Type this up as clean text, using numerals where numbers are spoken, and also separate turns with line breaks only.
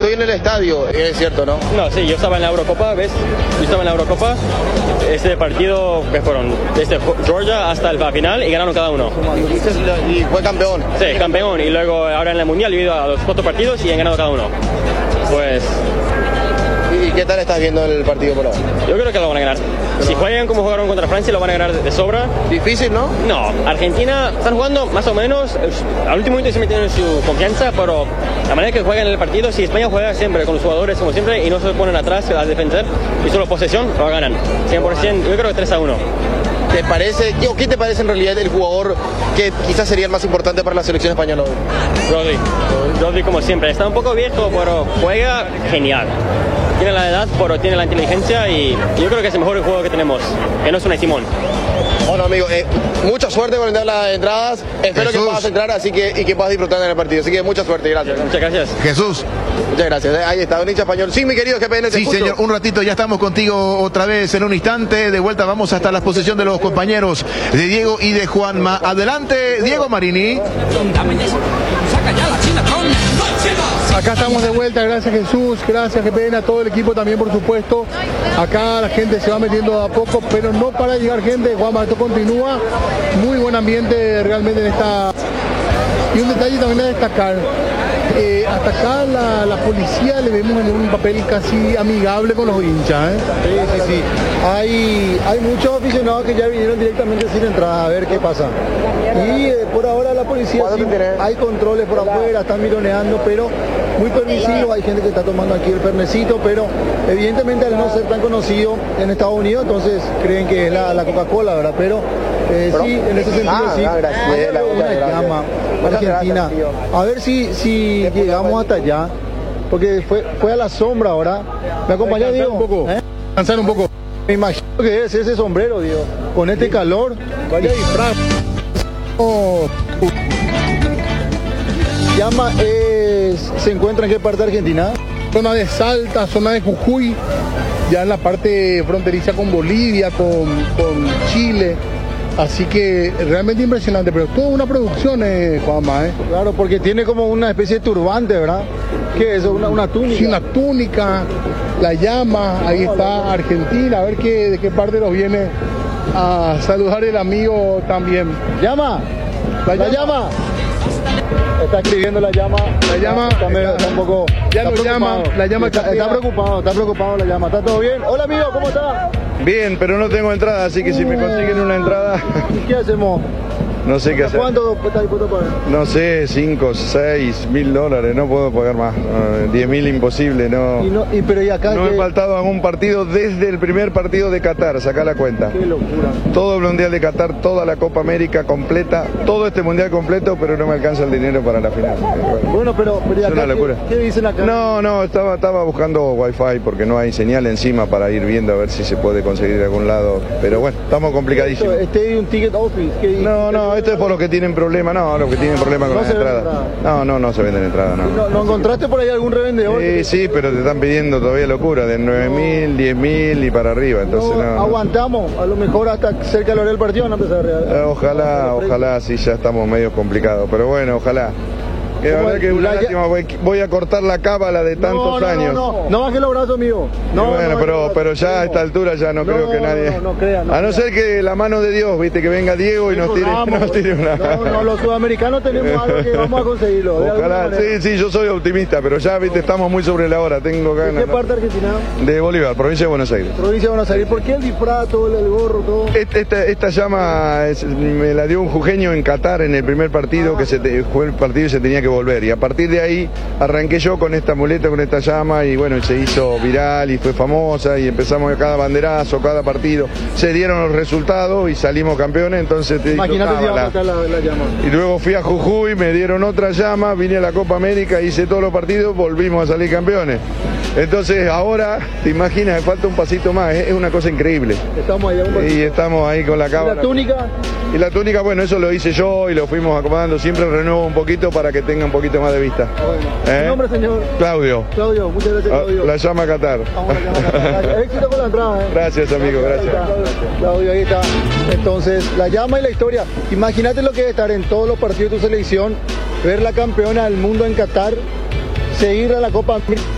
estoy en el estadio, es cierto, ¿no?
No, sí, yo estaba en la Eurocopa, ¿ves? Yo estaba en la Eurocopa, este partido que fueron desde Georgia hasta la final y ganaron cada uno.
Y fue campeón.
Sí, campeón, y luego ahora en el Mundial he ido a los 4 partidos y han ganado cada uno. Pues...
¿Y qué tal estás viendo el partido por ahora?
Yo creo que lo van a ganar. Si juegan como jugaron contra Francia, lo van a ganar de sobra.
Difícil, ¿no?
No, Argentina están jugando más o menos. Al último momento se metieron en su confianza, pero la manera que juegan en el partido, si España juega siempre con los jugadores como siempre y no se ponen atrás a defender y solo posesión, lo ganan. 100%, yo creo que 3-1.
¿Te parece, qué te parece en realidad el jugador que quizás sería el más importante para la selección española hoy?
Rodri como siempre. Está un poco viejo, pero juega genial. Tiene la edad, pero tiene la inteligencia y yo creo que es el mejor juego que tenemos, que no es una Simón.
Bueno, amigo, mucha suerte con vender las entradas. Espero que puedas entrar y que puedas disfrutar en el partido. Así que mucha suerte, gracias.
Muchas gracias.
Jesús.
Muchas gracias. Ahí está, un hincha español. Sí, mi querido GPN.
Sí, señor, un ratito, ya estamos contigo otra vez en un instante. De vuelta vamos hasta la posición de los compañeros de Diego y de Juanma. Adelante, Diego Marini.
Acá estamos de vuelta, gracias Jesús, gracias GPN, a todo el equipo también por supuesto. Acá la gente se va metiendo de a poco, pero no para de llegar gente. Juanma, esto continúa, muy buen ambiente realmente en esta... Y un detalle también a destacar, hasta acá la policía le vemos en un papel casi amigable con los hinchas, ¿eh? Sí. Hay muchos aficionados que ya vinieron directamente sin entrada, a ver qué pasa. Y por ahora la policía sí, hay controles por afuera, están mironeando, pero muy permisivo. Hay gente que está tomando aquí el pernecito, pero evidentemente al no ser tan conocido en Estados Unidos, entonces creen que es la Coca-Cola, ¿verdad? Pero sí, en ese sentido sí. Una llama Argentina. A ver si llegamos hasta allá, porque fue a la sombra ahora. ¿Me acompaña, Diego? Un poco. Cansar un poco. Me imagino que es ese sombrero, Diego. Con este calor. Vaya disfraz. Llama se encuentra en qué parte de Argentina. Zona de Salta, zona de Jujuy, ya en la parte fronteriza con Bolivia, con Chile. Así que realmente impresionante, pero toda una producción, Juanma, Claro, porque tiene como una especie de turbante, ¿verdad? ¿Qué es eso? ¿Una túnica? Sí, una túnica, la llama, ahí está Argentina, a ver de qué parte nos viene a saludar el amigo también. ¿Llama? ¿La llama? Está escribiendo la llama. La llama está un poco... Ya no llama, la llama está preocupado la llama. ¿Está todo bien? Hola amigo, ¿cómo está?
Bien, pero no tengo entrada, así que si me consiguen una entrada...
¿Y qué hacemos?
No sé qué hacer.
¿Cuánto está dispuesto a pagar?
No sé, 5, 6 mil dólares, no puedo pagar más. 10.000 imposible, no.
Pero ¿y acá?
No he faltado a un partido desde el primer partido de Qatar, sacá la cuenta.
Qué locura.
Todo el Mundial de Qatar, toda la Copa América completa, todo este Mundial completo, pero no me alcanza el dinero para la final.
Bueno, pero ¿y acá,
es una locura.
¿qué dicen acá?
No, estaba buscando wifi porque no hay señal encima para ir viendo a ver si se puede conseguir de algún lado. Pero bueno, estamos complicadísimos.
¿Este un ticket office?
No, esto es por los que tienen problemas, los que tienen problemas con las entradas. No se venden entradas, no.
¿No encontraste por ahí algún revendedor?
Sí, pero te están pidiendo todavía locura, de 9.000, 10.000 y para arriba, entonces no.
Aguantamos, a lo mejor hasta cerca de la hora del partido van a empezar a regalar.
Ojalá, sí, ya estamos medio complicados, pero bueno, ojalá. Que la verdad que una lástima, voy a cortar la cábala de tantos años.
No baje los brazos, mío.
Pero ya a esta altura ya no creo que nadie...
No crean.
A no ser que la mano de Dios, viste, que venga Diego y nos tire una...
No, los sudamericanos tenemos algo que vamos a conseguirlo.
Ojalá, sí, yo soy optimista, pero ya, viste, estamos muy sobre la hora, tengo ganas.
¿De qué parte de Argentina?
De Bolívar, provincia de Buenos Aires.
Provincia de Buenos Aires. ¿Por qué el disfraz, todo el gorro, todo?
Esta llama me la dio un jujeño en Qatar en el primer partido, que fue el partido y se tenía que volver. Y a partir de ahí arranqué yo con esta muleta, con esta llama, y bueno, se hizo viral y fue famosa, y empezamos a cada banderazo, cada partido, se dieron los resultados y salimos campeones, entonces
imagínate la llama.
Y luego fui a Jujuy, me dieron otra llama, vine a la Copa América, hice todos los partidos, volvimos a salir campeones. Entonces ahora, te imaginas, me falta un pasito más, es una cosa increíble. Estamos ahí con la cámara.
¿Y la túnica?
Y la túnica, bueno, eso lo hice yo y lo fuimos acomodando, siempre renuevo un poquito para que tenga un poquito más de vista.
¿Su nombre, señor?
Claudio.
Claudio, muchas gracias, Claudio.
La llama Qatar.
Éxito con la entrada.
Gracias, amigo, gracias.
Claudio, ahí está. Entonces, la llama y la historia. Imagínate lo que es estar en todos los partidos de tu selección, ver la campeona del mundo en Qatar, seguir a la Copa